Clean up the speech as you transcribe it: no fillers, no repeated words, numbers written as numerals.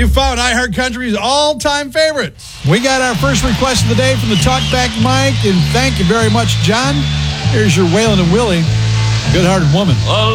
You found iHeart Country's all-time favorites. We got our first request of the day from the Talkback Mike, and thank you very much, John. Here's your Waylon and Willie, Good-Hearted Woman.